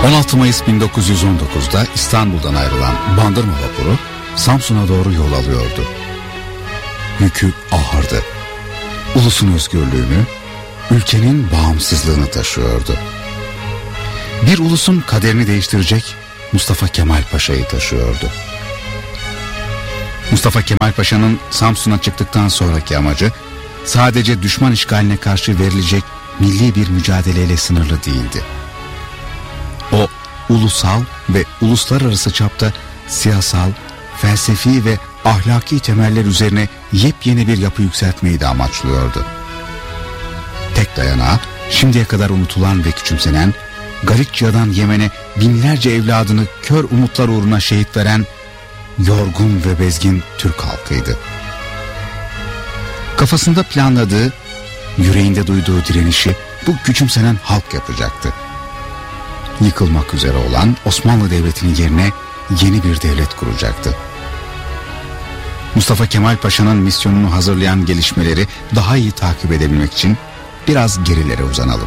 16 Mayıs 1919'da İstanbul'dan ayrılan Bandırma vapuru Samsun'a doğru yol alıyordu. Yükü ağırdı. Ulusun özgürlüğünü, ülkenin bağımsızlığını taşıyordu. Bir ulusun kaderini değiştirecek Mustafa Kemal Paşa'yı taşıyordu. Mustafa Kemal Paşa'nın Samsun'a çıktıktan sonraki amacı sadece düşman işgaline karşı verilecek milli bir mücadeleyle sınırlı değildi. O ulusal ve uluslararası çapta siyasal, felsefi ve ahlaki temeller üzerine yepyeni bir yapı yükseltmeyi de amaçlıyordu. Tek dayanağı şimdiye kadar unutulan ve küçümsenen, Galicia'dan Yemen'e binlerce evladını kör umutlar uğruna şehit veren yorgun ve bezgin Türk halkıydı. Kafasında planladığı, yüreğinde duyduğu direnişi bu küçümsenen halk yapacaktı. Yıkılmak üzere olan Osmanlı Devleti'nin yerine yeni bir devlet kuracaktı. Mustafa Kemal Paşa'nın misyonunu hazırlayan gelişmeleri daha iyi takip edebilmek için biraz gerilere uzanalım.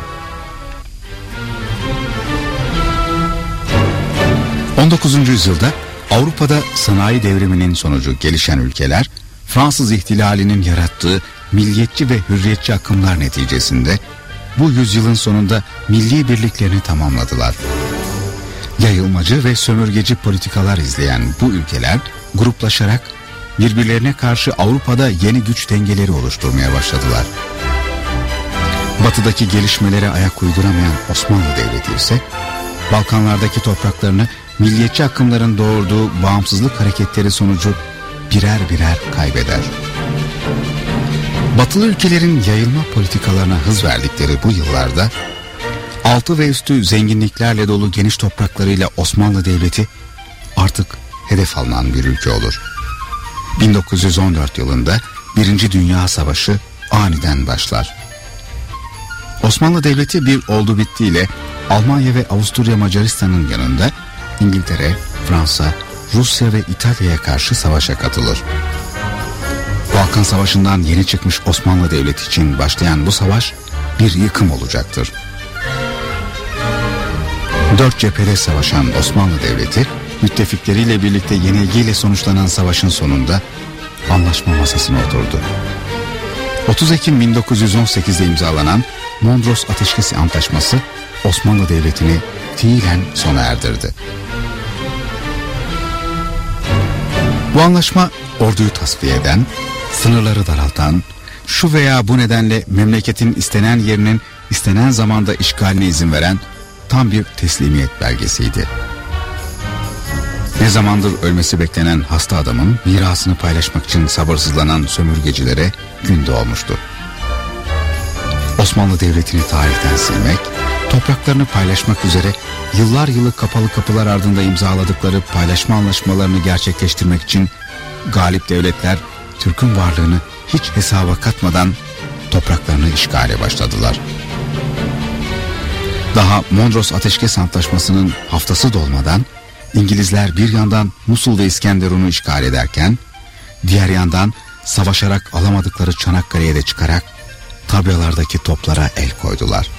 19. yüzyılda Avrupa'da sanayi devriminin sonucu gelişen ülkeler, Fransız ihtilalinin yarattığı milliyetçi ve hürriyetçi akımlar neticesinde bu yüzyılın sonunda milli birliklerini tamamladılar. Yayılmacı ve sömürgeci politikalar izleyen bu ülkeler gruplaşarak birbirlerine karşı Avrupa'da yeni güç dengeleri oluşturmaya başladılar. Batıdaki gelişmelere ayak uyduramayan Osmanlı Devleti ise Balkanlardaki topraklarını milliyetçi akımların doğurduğu bağımsızlık hareketleri sonucu birer birer kaybeder. Batılı ülkelerin yayılma politikalarına hız verdikleri bu yıllarda altı ve üstü zenginliklerle dolu geniş topraklarıyla Osmanlı Devleti artık hedef alınan bir ülke olur. 1914 yılında Birinci Dünya Savaşı aniden başlar. Osmanlı Devleti bir oldu bittiyle Almanya ve Avusturya Macaristan'ın yanında İngiltere, Fransa, Rusya ve İtalya'ya karşı savaşa katılır. Balkan Savaşı'ndan yeni çıkmış Osmanlı Devleti için başlayan bu savaş bir yıkım olacaktır. 4 cephede savaşan Osmanlı Devleti, müttefikleriyle birlikte yenilgiyle sonuçlanan savaşın sonunda anlaşma masasına oturdu. 30 Ekim 1918'de imzalanan Mondros Ateşkes Antlaşması Osmanlı Devleti'ni fiilen sona erdirdi. Bu anlaşma orduyu tasfiye eden, sınırları daraltan, şu veya bu nedenle memleketin istenen yerinin istenen zamanda işgaline izin veren tam bir teslimiyet belgesiydi. Ne zamandır ölmesi beklenen hasta adamın mirasını paylaşmak için sabırsızlanan sömürgecilere gün doğmuştu. Osmanlı Devleti'ni tarihten silmek, topraklarını paylaşmak üzere yıllar yılı kapalı kapılar ardında imzaladıkları paylaşma anlaşmalarını gerçekleştirmek için galip devletler Türk'ün varlığını hiç hesaba katmadan topraklarını işgale başladılar. Daha Mondros Ateşkes Antlaşması'nın haftası dolmadan İngilizler bir yandan Musul ve İskenderun'u işgal ederken diğer yandan savaşarak alamadıkları Çanakkale'ye de çıkarak tabyalardaki toplara el koydular.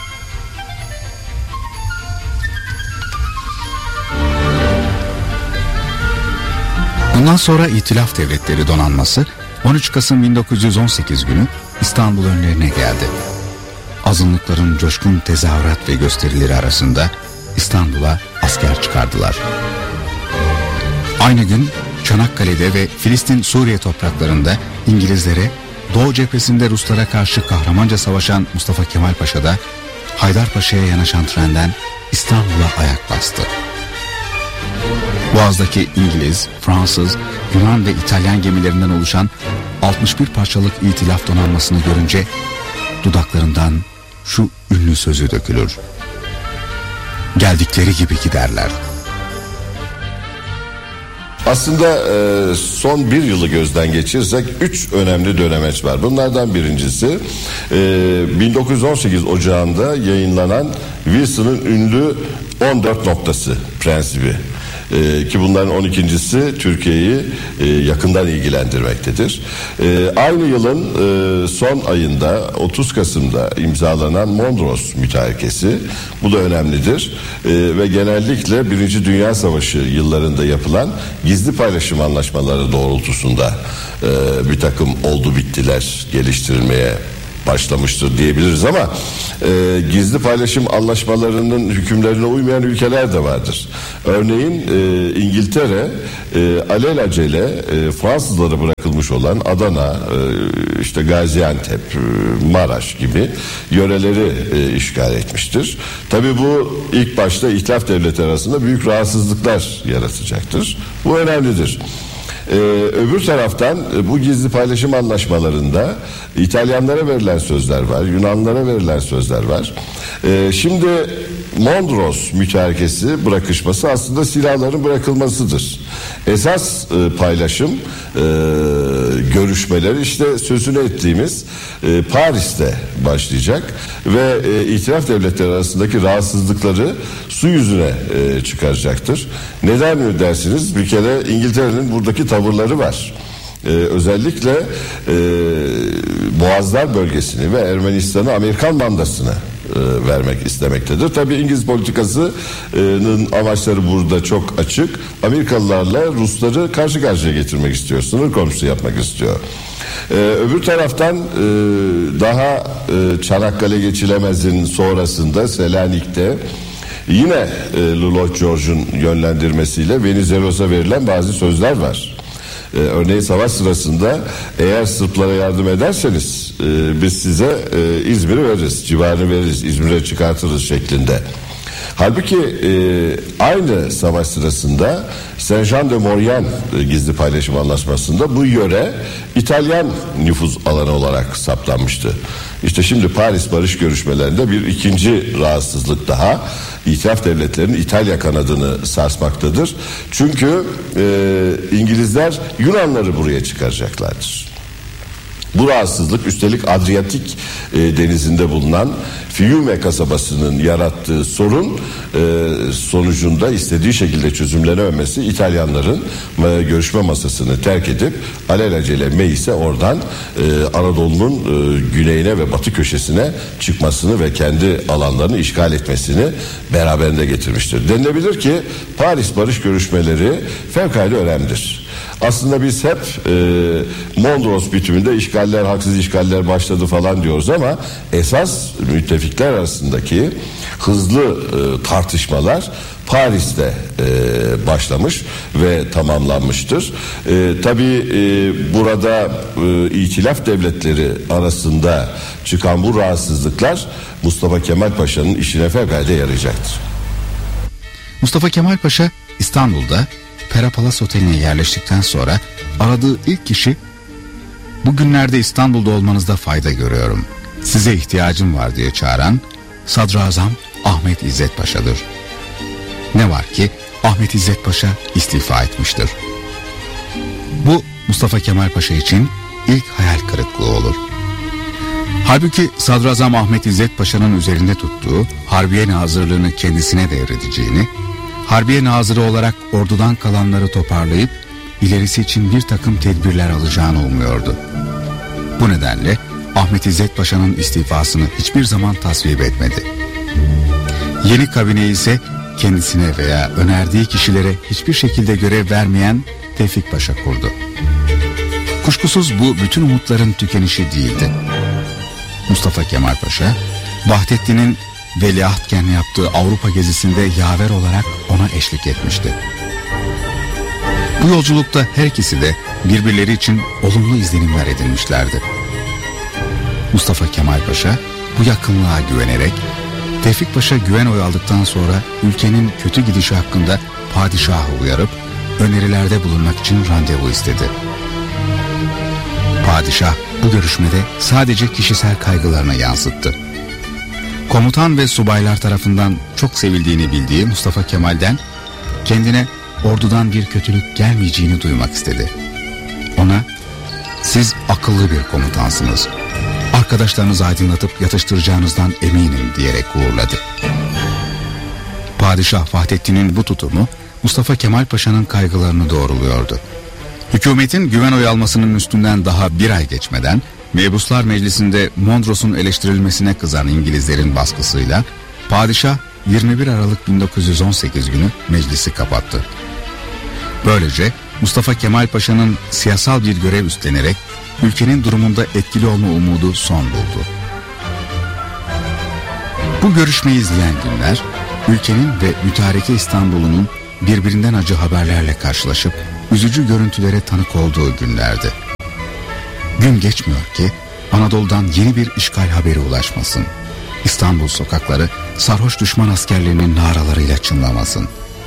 Bundan sonra İtilaf Devletleri Donanması 13 Kasım 1918 günü İstanbul önlerine geldi. Azınlıkların coşkun tezahürat ve gösterileri arasında İstanbul'a asker çıkardılar. Aynı gün Çanakkale'de ve Filistin-Suriye topraklarında İngilizlere, Doğu cephesinde Ruslara karşı kahramanca savaşan Mustafa Kemal Paşa da Haydarpaşa'ya yanaşan trenden İstanbul'a ayak bastı. Boğaz'daki İngiliz, Fransız, Yunan ve İtalyan gemilerinden oluşan 61 parçalık İtilaf donanmasını görünce dudaklarından şu ünlü sözü dökülür: geldikleri gibi giderler. Aslında son bir yılı gözden geçirsek 3 önemli dönemeç var. Bunlardan birincisi 1918 Ocağı'nda yayınlanan Wilson'ın ünlü 14 noktası prensibi. Ki bunların 12.si Türkiye'yi yakından ilgilendirmektedir. Aynı yılın son ayında 30 Kasım'da imzalanan Mondros Mütarekesi, bu da önemlidir. Ve genellikle 1. Dünya Savaşı yıllarında yapılan gizli paylaşım anlaşmaları doğrultusunda bir takım oldu bittiler geliştirilmeye başlamıştır diyebiliriz ama gizli paylaşım anlaşmalarının hükümlerine uymayan ülkeler de vardır. Örneğin İngiltere alelacele Fransızlara bırakılmış olan Adana, işte Gaziantep, Maraş gibi yöreleri işgal etmiştir. Tabii bu ilk başta İtilaf devletleri arasında büyük rahatsızlıklar yaratacaktır. Bu önemlidir. Öbür taraftan bu gizli paylaşım anlaşmalarında İtalyanlara verilen sözler var, Yunanlara verilen sözler var. Şimdi Mondros Mütarekesi bırakışması aslında silahların bırakılmasıdır. Esas paylaşım görüşmeleri işte sözünü ettiğimiz Paris'te başlayacak ve İtilaf devletleri arasındaki rahatsızlıkları su yüzüne çıkaracaktır. Neden mi dersiniz? Bir kere İngiltere'nin buradaki tavırları var. Özellikle Boğazlar bölgesini ve Ermenistan'ı Amerikan mandasını vermek istemektedir. Tabii İngiliz politikasının amaçları burada çok açık. Amerikalılarla Rusları karşı karşıya getirmek istiyor. Sınır komşusu yapmak istiyor. Öbür taraftan daha Çanakkale geçilemez'in sonrasında Selanik'te yine Lloyd George'un yönlendirmesiyle Venizelos'a verilen bazı sözler var. Örneğin savaş sırasında eğer Sırplara yardım ederseniz biz size İzmir'i veririz, civarını veririz, İzmir'e çıkartırız şeklinde. Halbuki aynı savaş sırasında Saint-Jean-de-Maurienne gizli paylaşım anlaşmasında bu yöre İtalyan nüfuz alanı olarak saptanmıştı. İşte şimdi Paris barış görüşmelerinde bir ikinci rahatsızlık daha İtilaf devletlerinin İtalya kanadını sarsmaktadır. Çünkü İngilizler Yunanları buraya çıkaracaklardır. Bu rahatsızlık üstelik Adriyatik denizinde bulunan Fiume kasabasının yarattığı sorun sonucunda istediği şekilde çözümlenememesi İtalyanların görüşme masasını terk edip alelacele meclise oradan Anadolu'nun güneyine ve batı köşesine çıkmasını ve kendi alanlarını işgal etmesini beraberinde getirmiştir. Denilebilir ki Paris barış görüşmeleri fevkalade önemlidir. Aslında biz hep Mondros bitiminde işgaller, haksız işgaller başladı falan diyoruz ama esas müttefikler arasındaki hızlı tartışmalar Paris'te başlamış ve tamamlanmıştır. Tabii burada İtilaf devletleri arasında çıkan bu rahatsızlıklar Mustafa Kemal Paşa'nın işine fevkalade yarayacaktır. Mustafa Kemal Paşa İstanbul'da Pera Palace Oteli'ne yerleştikten sonra aradığı ilk kişi, "Bugünlerde İstanbul'da olmanızda fayda görüyorum, size ihtiyacım var" diye çağıran Sadrazam Ahmet İzzet Paşa'dır. Ne var ki Ahmet İzzet Paşa istifa etmiştir. Bu Mustafa Kemal Paşa için ilk hayal kırıklığı olur. Halbuki Sadrazam Ahmet İzzet Paşa'nın üzerinde tuttuğu Harbiye Nazırlığını kendisine devredeceğini, Harbiye Nazırı olarak ordudan kalanları toparlayıp ilerisi için bir takım tedbirler alacağını umuyordu. Bu nedenle Ahmet İzzet Paşa'nın istifasını hiçbir zaman tasvip etmedi. Yeni kabine ise kendisine veya önerdiği kişilere hiçbir şekilde görev vermeyen Tevfik Paşa kurdu. Kuşkusuz bu bütün umutların tükenişi değildi. Mustafa Kemal Paşa, Vahdettin'in veliahtken yaptığı Avrupa gezisinde yaver olarak ona eşlik etmişti. Bu yolculukta her ikisi de birbirleri için olumlu izlenimler edinmişlerdi. Mustafa Kemal Paşa bu yakınlığa güvenerek Tevfik Paşa güven oy aldıktan sonra ülkenin kötü gidişi hakkında padişahı uyarıp önerilerde bulunmak için randevu istedi. Padişah bu görüşmede sadece kişisel kaygılarını yansıttı. Komutan ve subaylar tarafından çok sevildiğini bildiği Mustafa Kemal'den kendine ordudan bir kötülük gelmeyeceğini duymak istedi. Ona, "Siz akıllı bir komutansınız, arkadaşlarınızı aydınlatıp yatıştıracağınızdan eminim" diyerek uğurladı. Padişah Vahdettin'in bu tutumu Mustafa Kemal Paşa'nın kaygılarını doğruluyordu. Hükümetin güven oyu almasının üstünden daha bir ay geçmeden Mebuslar Meclisi'nde Mondros'un eleştirilmesine kızan İngilizlerin baskısıyla padişah 21 Aralık 1918 günü meclisi kapattı. Böylece Mustafa Kemal Paşa'nın siyasal bir görev üstlenerek ülkenin durumunda etkili olma umudu son buldu. Bu görüşmeyi izleyen günler, ülkenin ve mütareke İstanbul'un birbirinden acı haberlerle karşılaşıp üzücü görüntülere tanık olduğu günlerdi. Gün geçmiyor ki Anadolu'dan yeni bir işgal haberi ulaşmasın. İstanbul sokakları sarhoş düşman askerlerinin naralarıyla çınlamasın.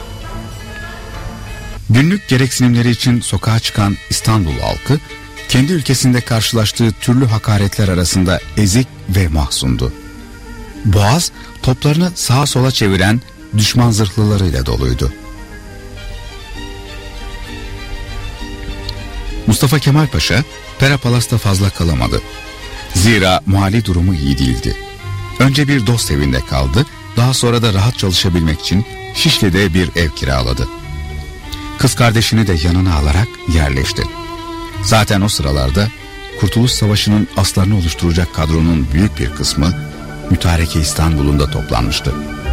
Günlük gereksinimleri için sokağa çıkan İstanbul halkı, kendi ülkesinde karşılaştığı türlü hakaretler arasında ezik ve mahzundu. Boğaz, toplarını sağa sola çeviren düşman zırhlılarıyla doluydu. Mustafa Kemal Paşa, Pera Palas'ta fazla kalamadı. Zira mali durumu iyi değildi. Önce bir dost evinde kaldı, daha sonra da rahat çalışabilmek için Şişli'de bir ev kiraladı. Kız kardeşini de yanına alarak yerleşti. Zaten o sıralarda Kurtuluş Savaşı'nın aslarını oluşturacak kadronun büyük bir kısmı mütareke İstanbul'un da toplanmıştı.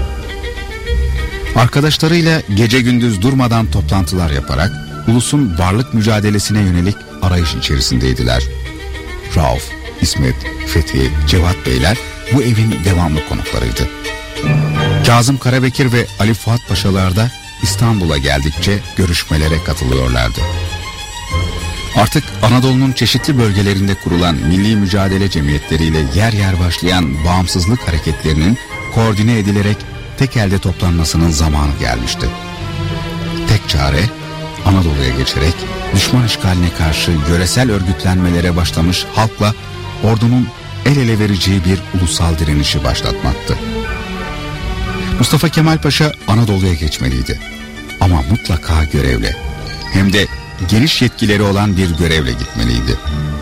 Arkadaşlarıyla gece gündüz durmadan toplantılar yaparak ulusun varlık mücadelesine yönelik arayış içerisindeydiler. Rauf, İsmet, Fethi, Cevat Beyler bu evin devamlı konuklarıydı. Kazım Karabekir ve Ali Fuat Paşalar da İstanbul'a geldikçe görüşmelere katılıyorlardı. Artık Anadolu'nun çeşitli bölgelerinde kurulan milli mücadele cemiyetleriyle yer yer başlayan bağımsızlık hareketlerinin koordine edilerek tek elde toplanmasının zamanı gelmişti. Tek çare Anadolu'ya geçerek düşman işgaline karşı yöresel örgütlenmelere başlamış halkla ordunun el ele vereceği bir ulusal direnişi başlatmaktı. Mustafa Kemal Paşa Anadolu'ya geçmeliydi. Ama mutlaka görevle, hem de geniş yetkileri olan bir görevle gitmeliydi.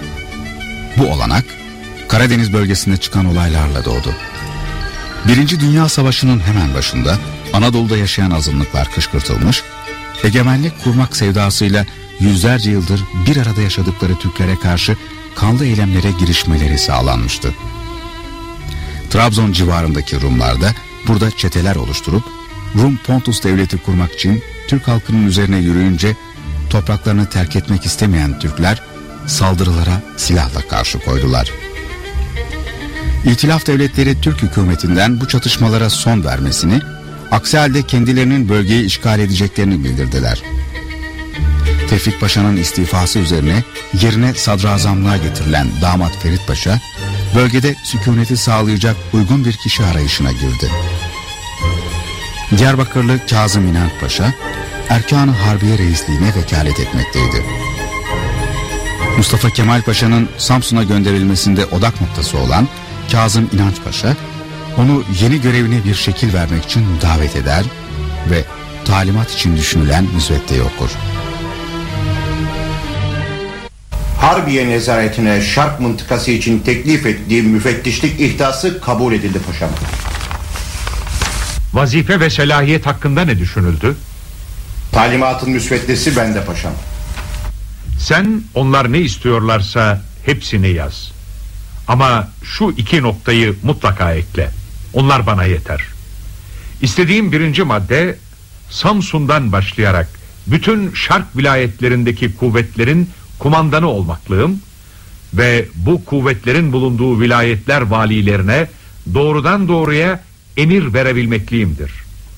Bu olanak Karadeniz bölgesinde çıkan olaylarla doğdu. Birinci Dünya Savaşı'nın hemen başında Anadolu'da yaşayan azınlıklar kışkırtılmış, egemenlik kurmak sevdasıyla yüzlerce yıldır bir arada yaşadıkları Türklere karşı kanlı eylemlere girişmeleri sağlanmıştı. Trabzon civarındaki Rumlar da burada çeteler oluşturup Rum Pontus devleti kurmak için Türk halkının üzerine yürüyünce topraklarını terk etmek istemeyen Türkler saldırılara silahla karşı koydular. İtilaf devletleri Türk hükümetinden bu çatışmalara son vermesini, aksi halde kendilerinin bölgeyi işgal edeceklerini bildirdiler. Tevfik Paşa'nın istifası üzerine yerine sadrazamlığa getirilen damat Ferit Paşa, bölgede sükuneti sağlayacak uygun bir kişi arayışına girdi. Diyarbakırlı Kazım İnanç Paşa, Erkan-ı Harbiye Reisliğine vekalet etmekteydi. Mustafa Kemal Paşa'nın Samsun'a gönderilmesinde odak noktası olan Kazım İnanç Paşa, onu yeni görevine bir şekil vermek için davet eder ve talimat için düşünülen müsveddeyi okur. Harbiye nezaretine Şark mıntıkası için teklif ettiği müfettişlik ihdası kabul edildi paşam. Vazife ve selahiyet hakkında ne düşünüldü? Talimatın müsveddesi bende paşam. Sen onlar ne istiyorlarsa hepsini yaz. Ama şu 2 noktayı mutlaka ekle. Onlar bana yeter. İstediğim 1. madde, Samsun'dan başlayarak bütün Şark vilayetlerindeki kuvvetlerin kumandanı olmaklığım ve bu kuvvetlerin bulunduğu vilayetler valilerine doğrudan doğruya emir verebilmekliğimdir.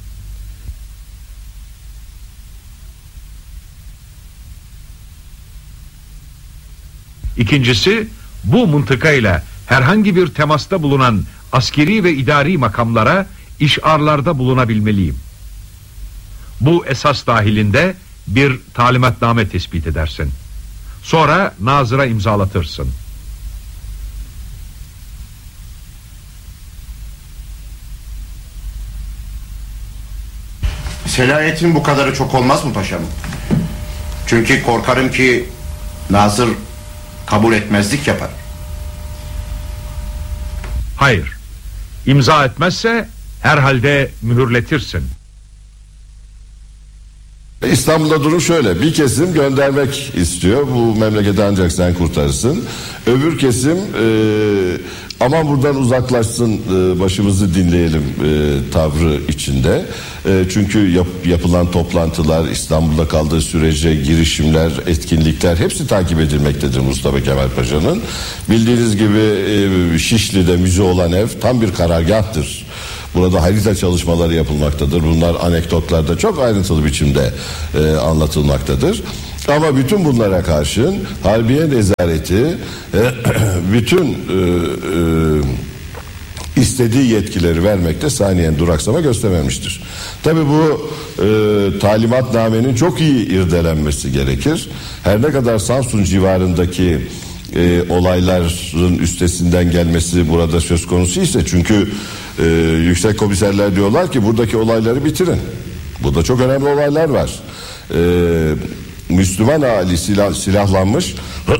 İkincisi, bu mıntıkayla herhangi bir temasta bulunan askeri ve idari makamlara işarlarda bulunabilmeliyim. Bu esas dahilinde bir talimatname tespit edersin. Sonra nazıra imzalatırsın. Selahiyetin bu kadarı çok olmaz mı paşam? Çünkü korkarım ki nazır kabul etmezlik yapar. Hayır. İmza etmezse herhalde mühürletirsin. İstanbul'da durum şöyle: bir kesim göndermek istiyor, bu memleketi ancak sen kurtarırsın. Öbür kesim aman buradan uzaklaşsın, başımızı dinleyelim tavrı içinde. Çünkü yapılan toplantılar, İstanbul'da kaldığı sürece girişimler, etkinlikler hepsi takip edilmektedir Mustafa Kemal Paşa'nın. Bildiğiniz gibi Şişli'de müze olan ev tam bir karargahtır. Burada harita çalışmaları yapılmaktadır. Bunlar anekdotlarda çok ayrıntılı biçimde anlatılmaktadır. Ama bütün bunlara karşın Harbiye Nezareti bütün istediği yetkileri vermekte saniyen duraksama göstermemiştir. Tabii bu talimatnamenin çok iyi irdelenmesi gerekir. Her ne kadar Samsun civarındaki olayların üstesinden gelmesi burada söz konusu ise, çünkü yüksek komiserler diyorlar ki buradaki olayları bitirin. Burada çok önemli olaylar var. Müslüman ahali silahlanmış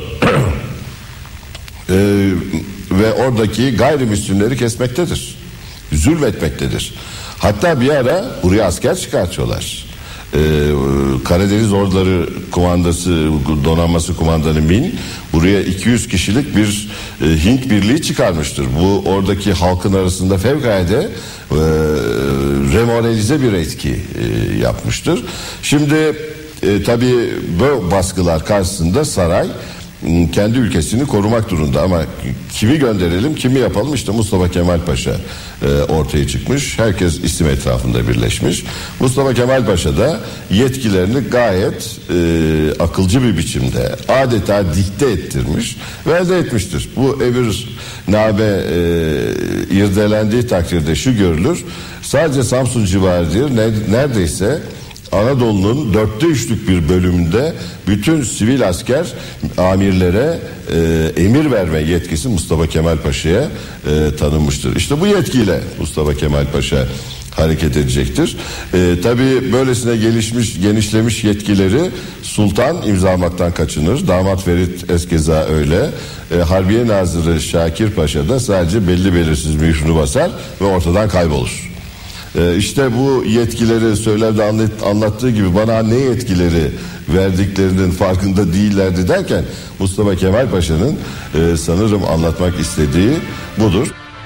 ve oradaki gayrimüslimleri kesmektedir, zulmetmektedir. Hatta bir ara buraya asker çıkartıyorlar. Karadeniz Orduları Kumandası, Donanması Kumandanı Min buraya 200 kişilik bir Hint birliği çıkarmıştır. Bu oradaki halkın arasında fevkalade remoralize bir etki yapmıştır. Şimdi tabii bu baskılar karşısında saray kendi ülkesini korumak durumunda, ama kimi gönderelim, kimi yapalım? İşte Mustafa Kemal Paşa ortaya çıkmış. Herkes isim etrafında birleşmiş. Mustafa Kemal Paşa da yetkilerini gayet akılcı bir biçimde adeta dikte ettirmiş ve elde etmiştir. Bu emirname irdelendiği takdirde şu görülür: sadece Samsun civarı değil, neredeyse Anadolu'nun 3/4 bir bölümünde bütün sivil asker amirlere emir verme yetkisi Mustafa Kemal Paşa'ya tanınmıştır. İşte bu yetkiyle Mustafa Kemal Paşa hareket edecektir. Tabii böylesine genişlemiş yetkileri sultan imzalamaktan kaçınır. Damat Ferit eskeza öyle. Harbiye Nazırı Şakir Paşa da sadece belli belirsiz mührünü basar ve ortadan kaybolur. İşte bu yetkileri söylerde anlattığı gibi bana ne yetkileri verdiklerinin farkında değillerdi derken Mustafa Kemal Paşa'nın sanırım anlatmak istediği budur.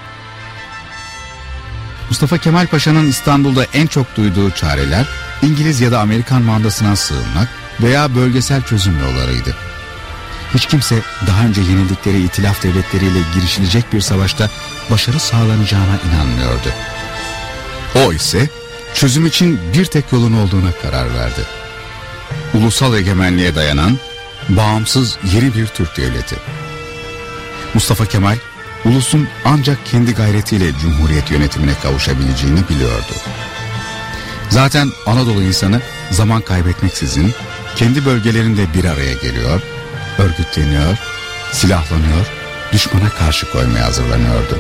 Mustafa Kemal Paşa'nın İstanbul'da en çok duyduğu çareler İngiliz ya da Amerikan mandasına sığınmak veya bölgesel çözüm yollarıydı. Hiç kimse daha önce yenildikleri itilaf devletleriyle girişilecek bir savaşta başarı sağlanacağına inanmıyordu. O ise çözüm için bir tek yolun olduğuna karar verdi. Ulusal egemenliğe dayanan bağımsız yeni bir Türk devleti. Mustafa Kemal, ulusun ancak kendi gayretiyle cumhuriyet yönetimine kavuşabileceğini biliyordu. Zaten Anadolu insanı zaman kaybetmeksizin kendi bölgelerinde bir araya geliyor, örgütleniyor, silahlanıyor, düşmana karşı koymaya hazırlanıyordu.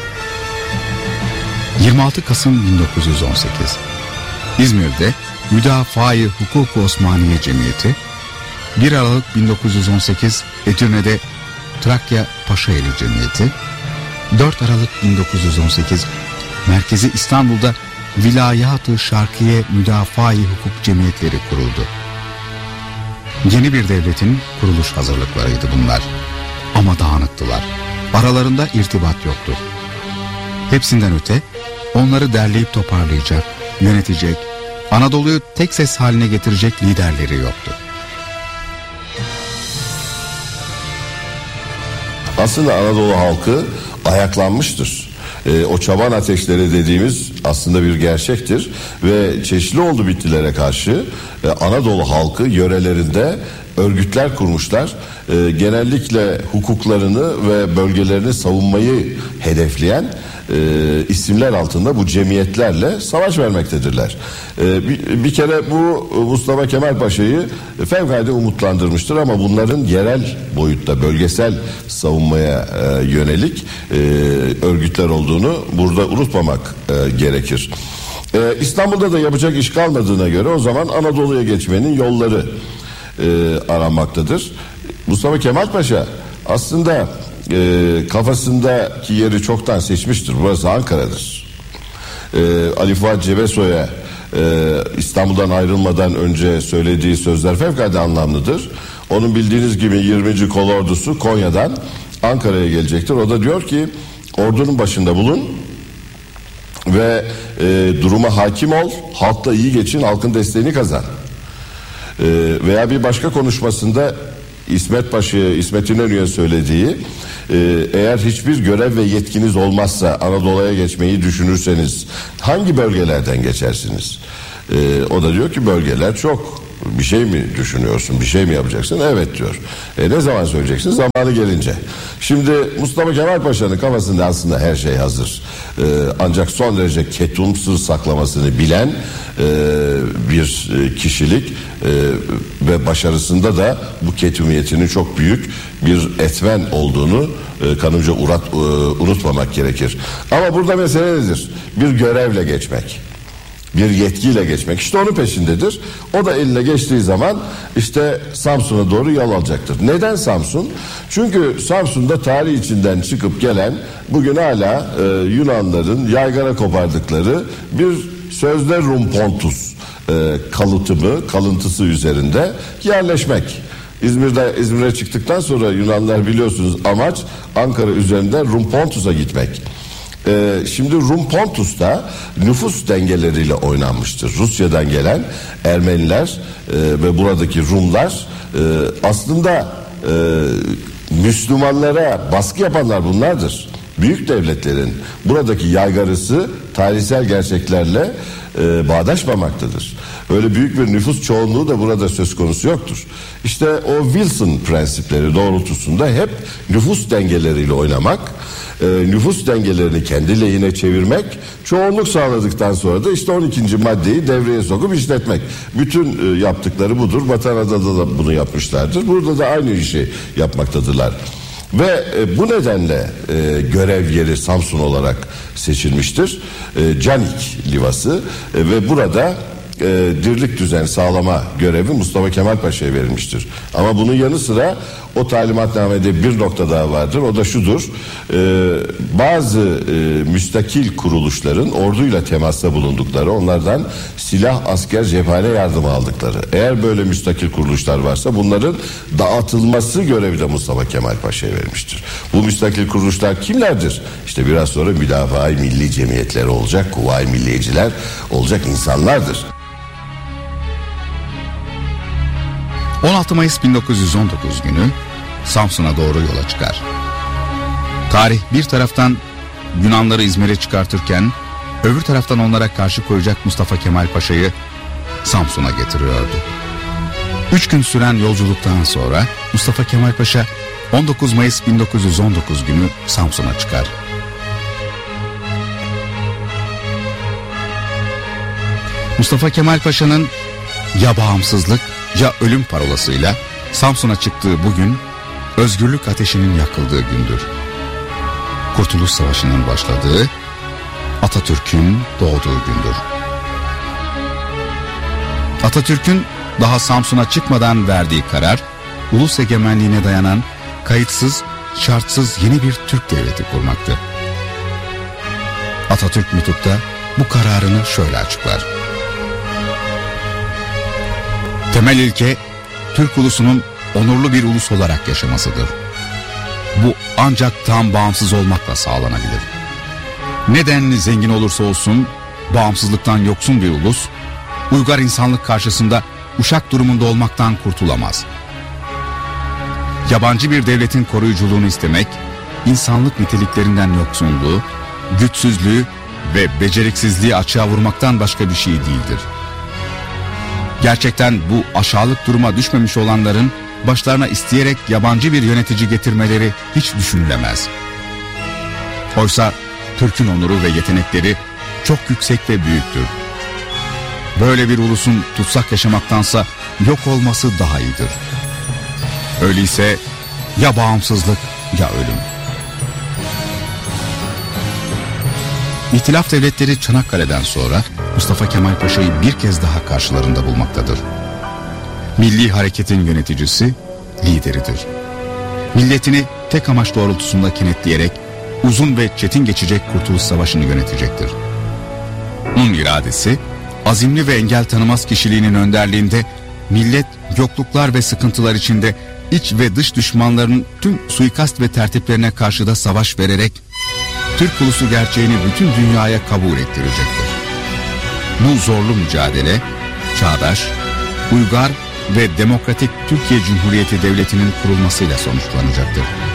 26 Kasım 1918 İzmir'de Müdafaa-i Hukuk-u Osmaniye Cemiyeti, 1 Aralık 1918 Edirne'de Trakya Paşaeli Cemiyeti, 4 Aralık 1918 Merkezi İstanbul'da Vilayat-ı Şarkiye Müdafaa-i Hukuk Cemiyetleri kuruldu. Yeni bir devletin kuruluş hazırlıklarıydı bunlar. Ama dağınıktılar. Aralarında irtibat yoktu. Hepsinden öte onları derleyip toparlayacak, yönetecek, Anadolu'yu tek ses haline getirecek liderleri yoktu. Aslında Anadolu halkı ayaklanmıştır. O çoban ateşleri dediğimiz aslında bir gerçektir ve çeşitli oldu bitlilere karşı Anadolu halkı yörelerinde örgütler kurmuşlar. Genellikle hukuklarını ve bölgelerini savunmayı hedefleyen isimler altında bu cemiyetlerle savaş vermektedirler. Bir kere bu Mustafa Kemal Paşa'yı fevkalade umutlandırmıştır, ama bunların yerel boyutta bölgesel savunmaya yönelik örgütler olduğunu burada unutmamak gerekir. İstanbul'da da yapacak iş kalmadığına göre o zaman Anadolu'ya geçmenin yolları aranmaktadır. Mustafa Kemal Paşa aslında kafasındaki yeri çoktan seçmiştir. Burası Ankara'dır. Ali Fuat Cebesoy'a İstanbul'dan ayrılmadan önce söylediği sözler fevkalade anlamlıdır. Onun bildiğiniz gibi 20. Kolordusu Konya'dan Ankara'ya gelecektir. O da diyor ki ordunun başında bulun ve duruma hakim ol, halkla iyi geçin, halkın desteğini kazan. Veya bir başka konuşmasında İsmet İnönü'ye söylediği, eğer hiçbir görev ve yetkiniz olmazsa Anadolu'ya geçmeyi düşünürseniz hangi bölgelerden geçersiniz? O da diyor ki bölgeler çok. Bir şey mi düşünüyorsun, bir şey mi yapacaksın? Evet diyor. Ne zaman söyleyeceksin? Zamanı gelince. Şimdi Mustafa Kemal Paşa'nın kafasında aslında her şey hazır. Ancak son derece ketumsuz saklamasını bilen bir kişilik ve başarısında da bu ketumiyetinin çok büyük bir etmen olduğunu kanımca unutmamak gerekir. Ama burada mesele nedir? Bir görevle geçmek, bir yetkiyle geçmek. İşte onun peşindedir. O da eline geçtiği zaman işte Samsun'a doğru yol alacaktır. Neden Samsun? Çünkü Samsun'da tarih içinden çıkıp gelen, bugün hala Yunanların yaygara kopardıkları bir sözde Rumpontus kalıntısı üzerinde yerleşmek. İzmir'e çıktıktan sonra Yunanlar biliyorsunuz amaç Ankara üzerinden Rumpontus'a gitmek. Şimdi Rumpontus'ta nüfus dengeleriyle oynanmıştır. Rusya'dan gelen Ermeniler ve buradaki Rumlar aslında Müslümanlara baskı yapanlar bunlardır. Büyük devletlerin buradaki yaygarısı tarihsel gerçeklerle bağdaşmamaktadır. Öyle büyük bir nüfus çoğunluğu da burada söz konusu yoktur. İşte o Wilson prensipleri doğrultusunda hep nüfus dengeleriyle oynamak, nüfus dengelerini kendi lehine çevirmek, çoğunluk sağladıktan sonra da işte 12. maddeyi devreye sokup işletmek. Bütün yaptıkları budur. Batana'da da bunu yapmışlardır. Burada da aynı işi yapmaktadırlar. Ve bu nedenle görev yeri Samsun olarak seçilmiştir. Canik Livası ve burada dirlik düzen sağlama görevi Mustafa Kemal Paşa'ya verilmiştir. Ama bunun yanı sıra o talimatnamede bir nokta daha vardır. O da şudur: bazı müstakil kuruluşların orduyla temasta bulundukları, onlardan silah, asker, cephane yardımı aldıkları. Eğer böyle müstakil kuruluşlar varsa bunların dağıtılması görevi de Mustafa Kemal Paşa'ya verilmiştir. Bu müstakil kuruluşlar kimlerdir? İşte biraz sonra Müdafaa-i Milli Cemiyetleri olacak, Kuvayi Milliyeciler olacak insanlardır. 16 Mayıs 1919 günü Samsun'a doğru yola çıkar. Tarih bir taraftan Yunanları İzmir'e çıkartırken öbür taraftan onlara karşı koyacak Mustafa Kemal Paşa'yı Samsun'a getiriyordu. 3 gün süren yolculuktan sonra Mustafa Kemal Paşa 19 Mayıs 1919 günü Samsun'a çıkar. Mustafa Kemal Paşa'nın ya bağımsızlık ya ölüm parolasıyla Samsun'a çıktığı bugün özgürlük ateşinin yakıldığı gündür. Kurtuluş Savaşı'nın başladığı, Atatürk'ün doğduğu gündür. Atatürk'ün daha Samsun'a çıkmadan verdiği karar, ulus egemenliğine dayanan kayıtsız, şartsız yeni bir Türk devleti kurmaktı. Atatürk mektupta bu kararını şöyle açıklar: temel ilke Türk ulusunun onurlu bir ulus olarak yaşamasıdır. Bu ancak tam bağımsız olmakla sağlanabilir. Ne denli zengin olursa olsun bağımsızlıktan yoksun bir ulus, uygar insanlık karşısında uşak durumunda olmaktan kurtulamaz. Yabancı bir devletin koruyuculuğunu istemek, insanlık niteliklerinden yoksunluğu, güçsüzlüğü ve beceriksizliği açığa vurmaktan başka bir şey değildir. Gerçekten bu aşağılık duruma düşmemiş olanların başlarına isteyerek yabancı bir yönetici getirmeleri hiç düşünülemez. Oysa Türk'ün onuru ve yetenekleri çok yüksek ve büyüktür. Böyle bir ulusun tutsak yaşamaktansa yok olması daha iyidir. Öyleyse ya bağımsızlık ya ölüm. İhtilaf devletleri Çanakkale'den sonra Mustafa Kemal Paşa'yı bir kez daha karşılarında bulmaktadır. Milli hareketin yöneticisi, lideridir. Milletini tek amaç doğrultusunda kenetleyerek uzun ve çetin geçecek Kurtuluş Savaşı'nı yönetecektir. Onun iradesi azimli ve engel tanımaz kişiliğinin önderliğinde millet yokluklar ve sıkıntılar içinde iç ve dış düşmanların tüm suikast ve tertiplerine karşı da savaş vererek Türk ulusu gerçeğini bütün dünyaya kabul ettirecektir. Bu zorlu mücadele çağdaş, uygar ve demokratik Türkiye Cumhuriyeti Devleti'nin kurulmasıyla sonuçlanacaktır.